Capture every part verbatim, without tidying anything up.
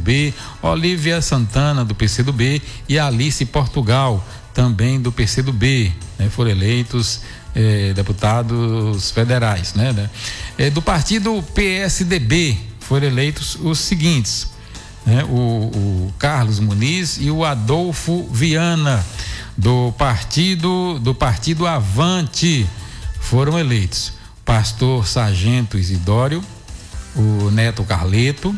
B, Olívia Santana, do P C do B, e Alice Portugal, também do P C do B, né? Foram eleitos eh, deputados federais, né? né? Eh, do partido P S D B foram eleitos os seguintes, né? o, o Carlos Muniz e o Adolfo Viana. Do partido do partido Avante foram eleitos pastor Sargento Isidório, o Neto Carleto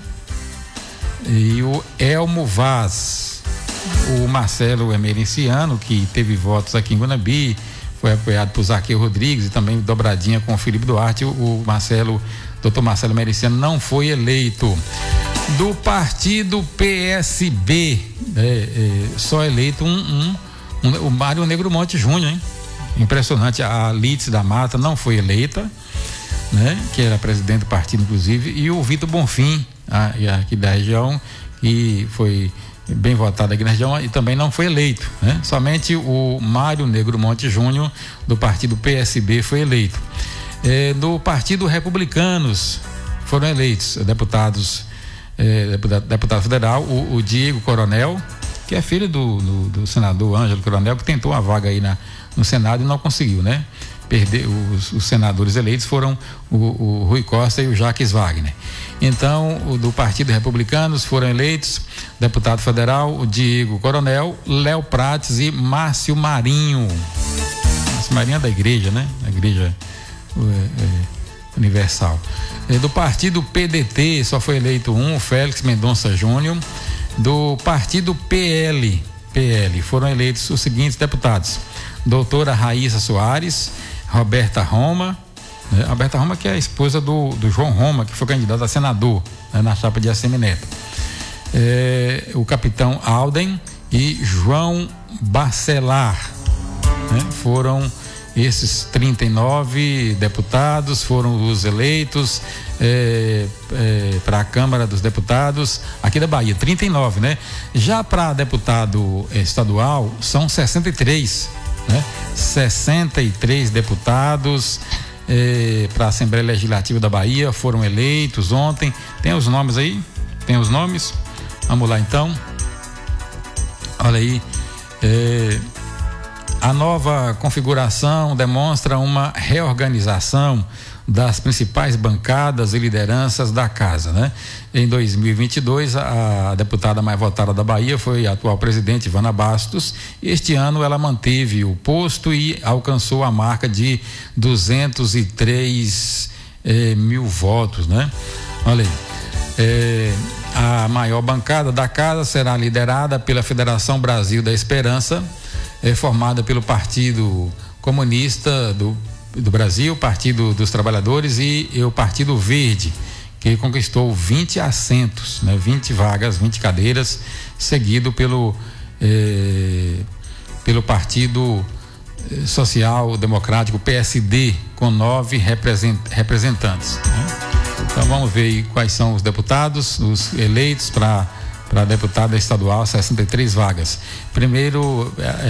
e o Elmo Vaz. O Marcelo Emerenciano, que teve votos aqui em Guanabi, foi apoiado por Zaqueu Rodrigues e também dobradinha com o Felipe Duarte. O Marcelo, doutor Marcelo Emerenciano, não foi eleito. Do partido P S B, é, é, só eleito um, um, um o Mário Negro Monte Júnior, hein? Impressionante. A Lídice da Mata não foi eleita, né? Que era presidente do partido, inclusive, e o Vitor Bonfim, a, aqui da região, que foi bem votado aqui na região e também não foi eleito, né? Somente o Mário Negro Monte Júnior, do partido P S B, foi eleito. É, do partido Republicanos foram eleitos deputados, é, deputado, deputado federal, o, o Diego Coronel, que é filho do, do, do senador Ângelo Coronel, que tentou uma vaga aí na, no Senado e não conseguiu, né? Perder, os, os senadores eleitos foram o, o Rui Costa e o Jacques Wagner. Então, o do Partido Republicanos foram eleitos deputado federal, o Diego Coronel, Léo Prates e Márcio Marinho. Márcio Marinho é da igreja, né? Da igreja é, é, universal. É, do Partido P D T só foi eleito um, o Félix Mendonça Júnior. Do Partido P L, P L foram eleitos os seguintes deputados: doutora Raíssa Soares, Roberta Roma, né? Roberta Roma, que é a esposa do, do João Roma, que foi candidato a senador, né? Na chapa de Assemineto. É, o capitão Alden e João Bacelar, né? Foram esses trinta e nove deputados, foram os eleitos é, é, para a Câmara dos Deputados aqui da Bahia, trinta e nove, né? Já para deputado estadual são sessenta e três, né? sessenta e três deputados é, para a Assembleia Legislativa da Bahia foram eleitos ontem. Tem os nomes aí? Tem os nomes? Vamos lá então. Olha aí. É, A nova configuração demonstra uma reorganização das principais bancadas e lideranças da casa, né? Em dois mil e vinte e dois, a, a deputada mais votada da Bahia foi a atual presidente Ivana Bastos. Este ano ela manteve o posto e alcançou a marca de duzentos e três eh, mil votos, né? Olha aí. Eh, a maior bancada da casa será liderada pela Federação Brasil da Esperança, é formada pelo Partido Comunista do, do Brasil, Partido dos Trabalhadores e, e o Partido Verde, que conquistou vinte assentos, né? vinte vagas, vinte cadeiras, seguido pelo eh, pelo Partido Social Democrático, P S D, com nove represent, representantes, né? Então vamos ver aí quais são os deputados, os eleitos para para deputada estadual, sessenta e três vagas. Primeiro,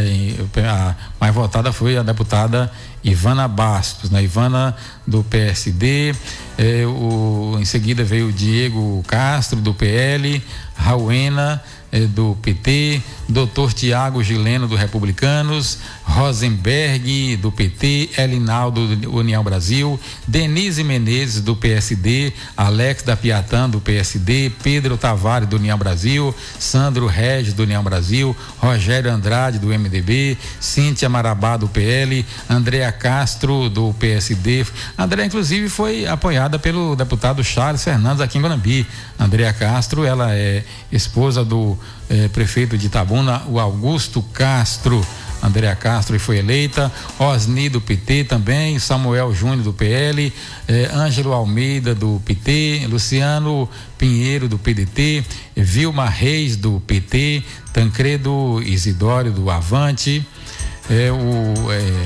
a mais votada foi a deputada Ivana Bastos, né? Ivana do P S D, eh, o, em seguida veio o Diego Castro do P L, Rauena eh, do P T, doutor Tiago Gileno do Republicanos, Rosenberg do P T, Elinaldo do União Brasil, Denise Menezes do P S D, Alex da Piatã do P S D, Pedro Tavares do União Brasil, Sandro Regis do União Brasil, Rogério Andrade do M D B, Cíntia Marabá do P L, Andréa Castro do P S D. Andréa, inclusive, foi apoiada pelo deputado Charles Fernandes aqui em Guanabi. Andréa Castro, ela é esposa do eh, prefeito de Itabuna, o Augusto Castro. Andréa Castro foi eleita, Osni do P T também, Samuel Júnior do P L, eh, Ângelo Almeida do P T, Luciano Pinheiro do P D T, Vilma Reis do P T, Tancredo Isidório do Avante, eh, o eh,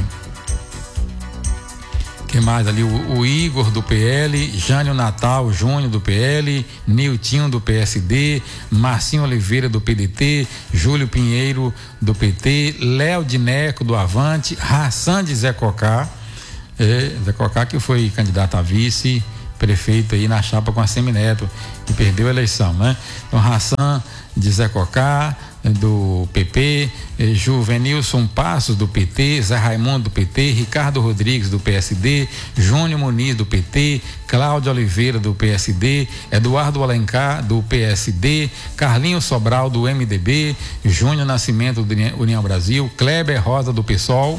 que mais ali, o, o Igor do P L, Jânio Natal Júnior do P L, Niltinho do P S D, Marcinho Oliveira do P D T, Júlio Pinheiro do P T, Léo Dineco do Avante, Hassan de Zé Cocá, é, Zé Cocá, que foi candidato a vice prefeito aí na chapa com a Assemineto, e perdeu a eleição, né? Então, Hassan de Zé Cocá, do P P, eh, Juvenilson Passos, do P T, Zé Raimundo, do P T, Ricardo Rodrigues, do P S D, Júnior Muniz, do P T, Cláudio Oliveira, do P S D, Eduardo Alencar, do P S D, Carlinhos Sobral, do M D B, Júnior Nascimento, do União Brasil, Kleber Rosa, do PSOL.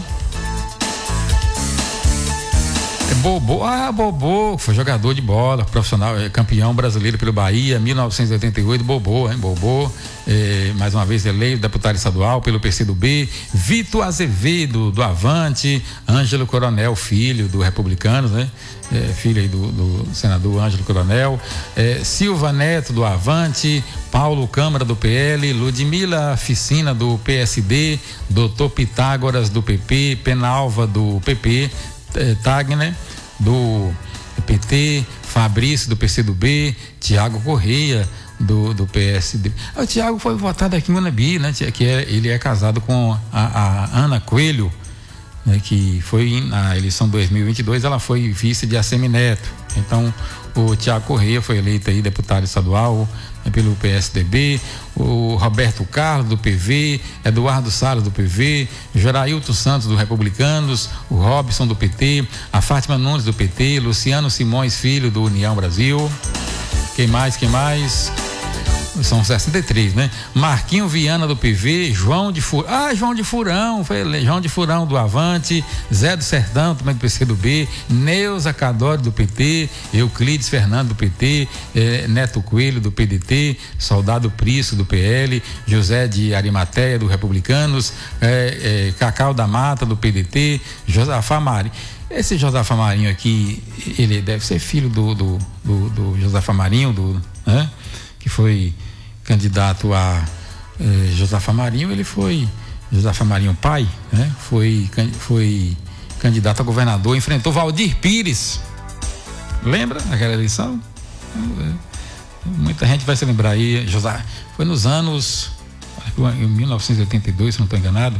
Bobô, ah, Bobô, foi jogador de bola, profissional, campeão brasileiro pelo Bahia, mil novecentos e oitenta e oito, Bobô, hein, Bobô, eh, mais uma vez eleito deputado estadual pelo P C do B, Vitor Azevedo, do Avante, Ângelo Coronel, filho do Republicanos, né, eh, filho aí do, do senador Ângelo Coronel, eh, Silva Neto, do Avante, Paulo Câmara, do P L, Ludmila Ficina, do P S D, doutor Pitágoras, do P P, Penalva, do P P, Tagner, do P T, Fabrício, do P C do B, Tiago Correia, do, do P S D. O Tiago foi votado aqui em Guanabi, né? Que é, ele é casado com a, a Ana Coelho, né? Que foi na eleição dois mil e vinte e dois, ela foi vice de Assemineto. Então, o Tiago Correia foi eleito aí deputado estadual, né, pelo P S D B, o Roberto Carlos, do P V, Eduardo Salles, do P V, Jorailton Santos, do Republicanos, o Robson, do P T, a Fátima Nunes, do P T, Luciano Simões Filho, do União Brasil. Quem mais, quem mais? São sessenta e três, né? Marquinho Viana, do P V, João de Furão, ah, João de Furão, foi João de Furão, do Avante, Zé do Sertão, também do P C do B, Neuza Cadore, do P T, Euclides Fernando, do P T, eh, Neto Coelho, do P D T, Soldado Prício, do P L, José de Arimateia, do Republicanos, eh, eh, Cacau da Mata, do P D T, Josafá Marinho. Esse Josafá Marinho aqui, ele deve ser filho do, do, do, do Josafá Marinho, do, né? Que foi candidato a eh, Josafá Marinho, ele foi Josafá Marinho pai, né? Foi, foi candidato a governador, enfrentou Valdir Pires, lembra aquela eleição? Muita gente vai se lembrar aí. José, foi nos anos em mil novecentos e oitenta e dois, se não estou enganado,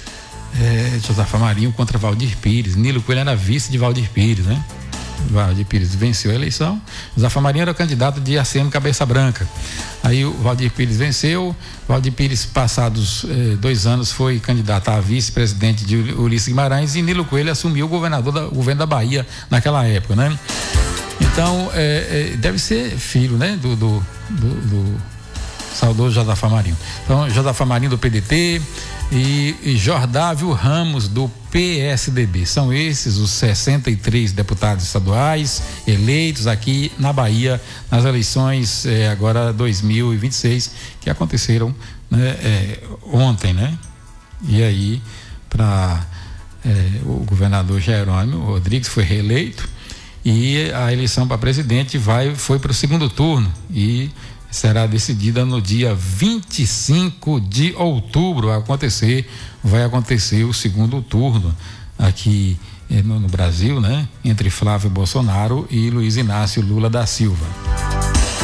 é, Josafá Marinho contra Valdir Pires. Nilo Coelho era vice de Valdir Pires, né? Valdir Pires venceu a eleição, Josafá Marinho era o candidato de A C M Cabeça Branca. Aí o Valdir Pires venceu, Valdir Pires, passados eh, dois anos, foi candidato a vice-presidente de Ulisses Guimarães, e Nilo Coelho assumiu o governador da, o governo da Bahia naquela época, né? Então, eh, eh, deve ser filho, né? Do, do, do, do saudoso Josafá Marinho. Então, Josafá Marinho do P D T e, e Jordávio Ramos do P S D B. São esses os sessenta e três deputados estaduais eleitos aqui na Bahia nas eleições eh, agora dois mil e vinte e seis, que aconteceram, né, eh, ontem, né? E aí, para eh, o governador Jerônimo Rodrigues foi reeleito, e a eleição para presidente vai foi para o segundo turno e será decidida no dia vinte e cinco de outubro. Vai acontecer, vai acontecer o segundo turno aqui eh, no, no Brasil, né? Entre Flávio Bolsonaro e Luiz Inácio Lula da Silva.